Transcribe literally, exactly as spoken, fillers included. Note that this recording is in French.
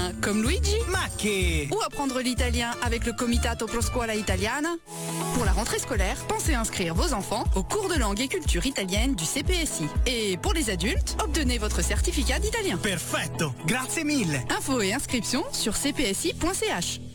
l'italien comme Luigi. Ma che... Ou apprendre l'italien avec le Comitato Pro Scuola Italiana. Pour la rentrée scolaire, pensez inscrire vos enfants au cours de langue et culture italienne du C P S I. Et pour les adultes, obtenez votre certificat d'italien. Perfetto, grazie mille. Infos et inscriptions sur c p s i point c h.